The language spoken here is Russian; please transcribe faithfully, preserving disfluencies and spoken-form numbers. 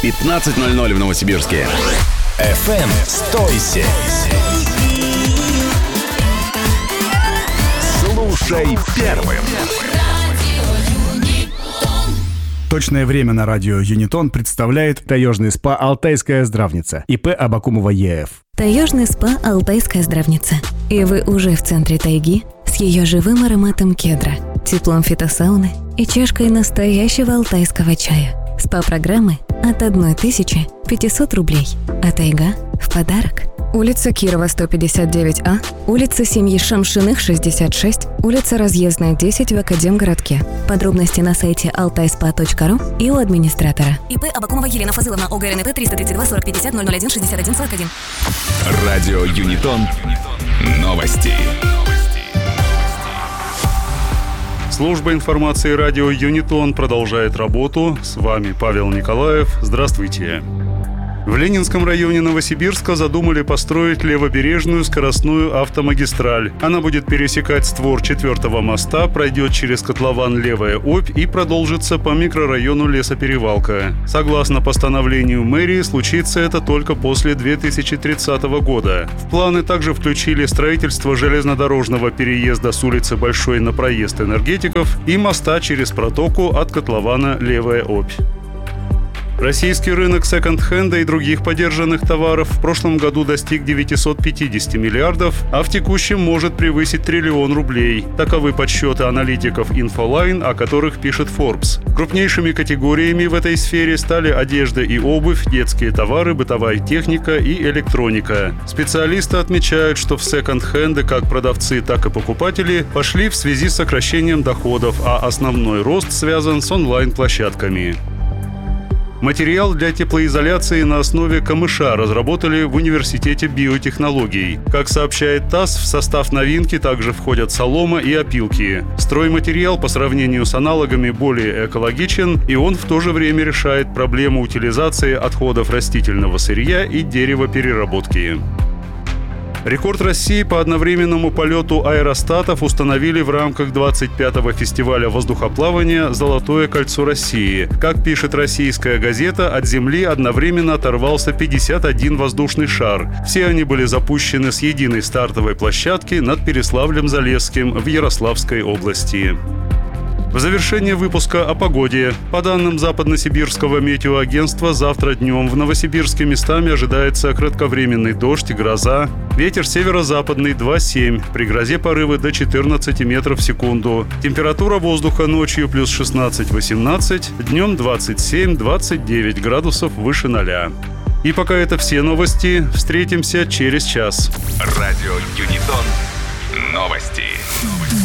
пятнадцать ноль ноль в Новосибирске. эф эм сто семь. Слушай первым. Точное время на радио Юнитон представляет таежный спа «Алтайская здравница» ИП Абакумова ЕФ. Таежный спа «Алтайская здравница». И вы уже в центре тайги с ее живым ароматом кедра, теплом фитосауны и чашкой настоящего алтайского чая. СПА-программы от тысячи пятисот рублей, а тайга в подарок. Улица Кирова, сто пятьдесят девять А, улица семьи Шамшиных, шестьдесят шесть, улица Разъездная, десять в Академгородке. Подробности на сайте алтайспа точка ру и у администратора. ИП Абакумова Елена Фазыловна, ОГРНП триста тридцать два сорок пятьдесят ноль ноль один шестьдесят один сорок один. Радио Юнитон. Новости. Служба информации радио Юнитон продолжает работу. С вами Павел Николаев. Здравствуйте. В Ленинском районе Новосибирска задумали построить левобережную скоростную автомагистраль. Она будет пересекать створ четвертого моста, пройдет через котлован Левая Обь и продолжится по микрорайону Лесоперевалка. Согласно постановлению мэрии, случится это только после две тысячи тридцатого года. В планы также включили строительство железнодорожного переезда с улицы Большой на проезд Энергетиков и моста через протоку от котлована Левая Обь. Российский рынок секонд-хенда и других подержанных товаров в прошлом году достиг девятьсот пятьдесят миллиардов, а в текущем может превысить триллион рублей. Таковы подсчеты аналитиков Infoline, о которых пишет Forbes. Крупнейшими категориями в этой сфере стали одежда и обувь, детские товары, бытовая техника и электроника. Специалисты отмечают, что в секонд-хенды как продавцы, так и покупатели пошли в связи с сокращением доходов, а основной рост связан с онлайн-площадками. Материал для теплоизоляции на основе камыша разработали в Университете биотехнологий. Как сообщает ТАСС, в состав новинки также входят солома и опилки. Стройматериал по сравнению с аналогами более экологичен, и он в то же время решает проблему утилизации отходов растительного сырья и деревопереработки. Рекорд России по одновременному полету аэростатов установили в рамках двадцать пятого фестиваля воздухоплавания «Золотое кольцо России». Как пишет российская газета, от Земли одновременно оторвался пятьдесят один воздушный шар. Все они были запущены с единой стартовой площадки над Переславлем-Залесским в Ярославской области. В завершение выпуска о погоде. По данным Западносибирского метеоагентства, завтра днем в Новосибирске местами ожидается кратковременный дождь и гроза. Ветер северо-западный два семь, при грозе порывы до четырнадцати метров в секунду. Температура воздуха ночью плюс шестнадцать-восемнадцать, днем двадцать семь - двадцать девять градусов выше ноля. И пока это все новости. Встретимся через час. Радио Юнитон. Новости.